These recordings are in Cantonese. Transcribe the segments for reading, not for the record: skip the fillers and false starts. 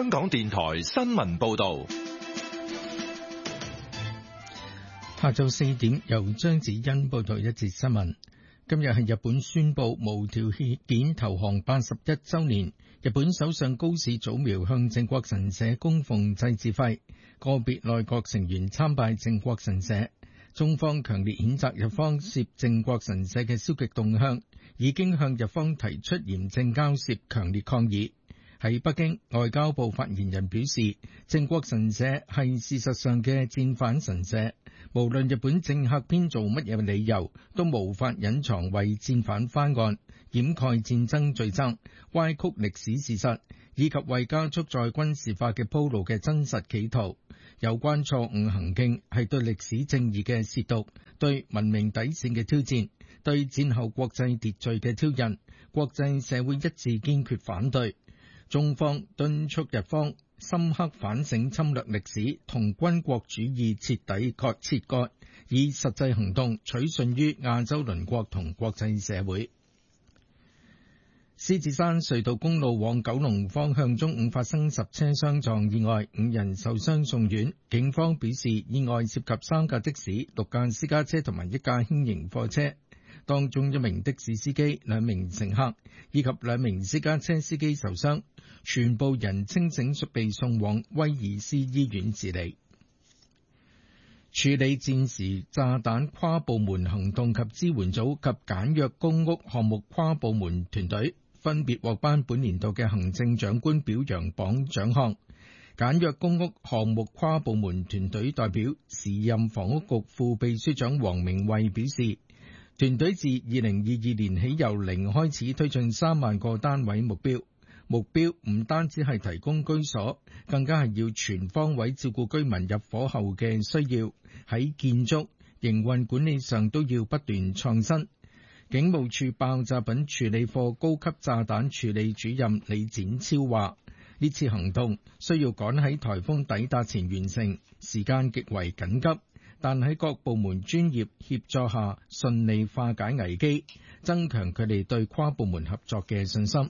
香港電台新聞報道。 下晝4點，由張子欣報道一節新聞。今日係日本宣布無條件投降81週年，日本首相高市早苗向靖國神社供奉祭祀費，個別內閣成員參拜靖國神社。中方強烈譴責日方涉靖國神社嘅消極動向，已經向日方提出嚴正交涉，強烈抗議。喺北京，外交部發言人表示，靖國神社係事實上嘅戰犯神社，無論日本政客編造乜嘢理由，都無法隱藏為戰犯翻案、掩蓋戰爭罪責、歪曲歷史事實，以及為加速再軍事化嘅鋪路嘅真實企圖。有關錯誤行徑係對歷史正義嘅褻瀆，對文明底線嘅挑戰，對戰後國際秩序嘅挑釁，國際社會一致堅決反對。中方敦促日方深刻反省侵略歷史，同軍國主義徹底切割，以實際行動取信於亞洲鄰國同國際社會。獅子山隧道公路往九龍方向中午發生10車相撞意外，5人受傷送院。警方表示，意外涉及3架的士、6架私家車同埋1架輕型貨車。當中1名的士司機、2名乘客以及2名私家車司機受傷，全部人清醒，被送往威爾斯醫院治理。處理戰時炸彈跨部門行動及支援組及簡約公屋項目跨部門團隊分別獲頒本年度嘅行政長官表揚榜獎項。簡約公屋項目跨部門團隊代表時任房屋局副秘書長黃明慧表示，團隊自2022年起由零開始推進3萬個單位目標唔單止係提供居所，更加係要全方位照顧居民入伙後嘅需要，喺建築、營運管理上都要不斷創新。警務處爆炸品處理課高級炸彈處理主任李展超話，呢次行動需要趕喺颱風抵達前完成，時間極為緊急，但喺各部門專業協助下順利化解危機，增強佢哋對跨部門合作嘅信心。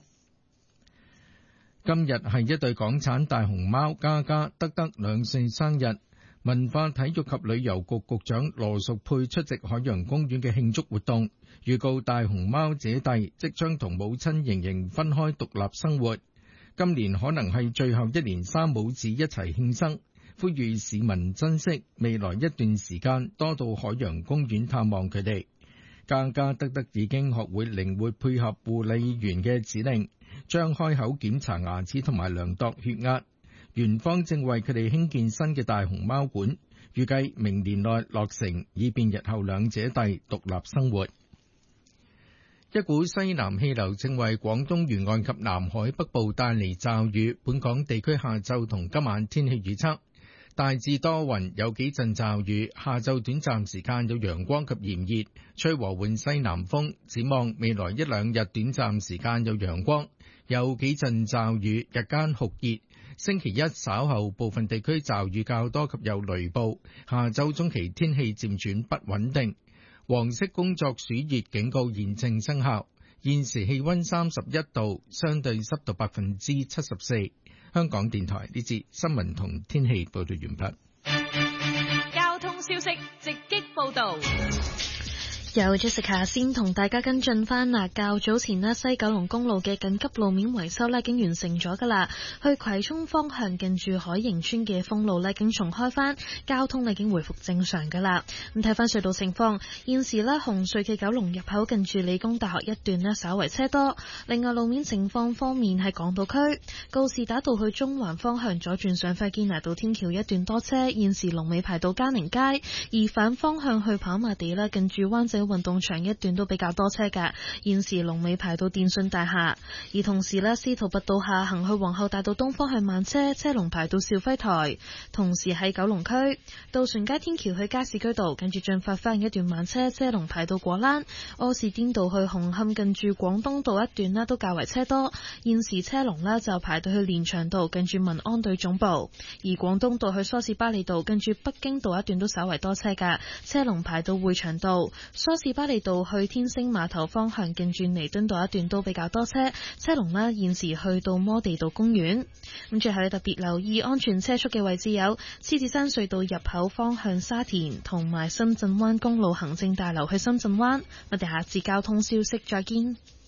今日係一對港產大熊貓嘉嘉德德2歲生日，文化體育及旅遊局局長羅淑佩出席海洋公園嘅慶祝活動，預告大熊貓姐弟即將同母親盈盈分開獨立生活，今年可能係最後一年3母子一齊慶生，呼籲市民珍惜未來一段時間，多到海洋公園探望佢哋。嘉嘉德德已經學會靈活配合護理員嘅指令，將開口檢查牙齒同埋量度血壓。園方正為佢哋興建新嘅大熊貓館，預計明年內落成，以便日後兩姐弟獨立生活。一股西南氣流正為廣東沿岸及南海北部帶嚟驟雨，本港地區下晝同今晚天氣預測大致多雲，有幾陣驟雨，下晝短暫時間有陽光及炎熱，吹和緩西南風。展望未來一兩日短暫時間有陽光，有幾陣驟雨，日間酷熱。星期一稍後部分地區驟雨較多及有雷暴，下週中期天氣漸轉不穩定。黃色工作暑熱警告現正生效。現時氣溫31度，相對濕度74%。香港電台呢節新聞同天氣報道完畢。 交通消息直擊報道。 由 Jessica 先同大家跟進翻啦，較早前呢，西九龍公路嘅緊急路面維修呢已經完成咗噶啦，去葵涌方向近住海盈村嘅封路呢已經重開翻，交通已經回復正常噶啦。咁睇翻隧道情況，現時呢，紅隧嘅九龍入口近住理工大學一段呢稍為車多。另外路面情況方面，喺港島區告士打道去中環方向左轉上快堅拿道天橋一段多車，現時龍尾排到嘉寧街，而反方向去跑馬地呢近住灣仔運動場一段都比較多車㗎，現時龍尾排到電訊大廈。而同時呢，司徒拔道下行去皇后大道東方向慢車，車龍排到肇輝台。同時喺九龍區渡船街天橋去加士居道近住進發花園一段慢車，車龍排到果欄。柯士甸道去紅磡近住廣東道一段呢都較為車多，現時車龍呢就排到去連翔道近住民安隊總部。而廣東道去梳士巴利道近住北京道一段都稍為多車㗎，車龍排到匯祥道。 梳士巴利道去天星碼頭方向近住彌敦道一段都比較多車，車龍啦現時去到摩地道公園。咁最後特別留意安全車速嘅位置有獅子山隧道入口方向沙田，同埋深圳灣公路行政大樓去深圳灣。我哋下次交通消息再見。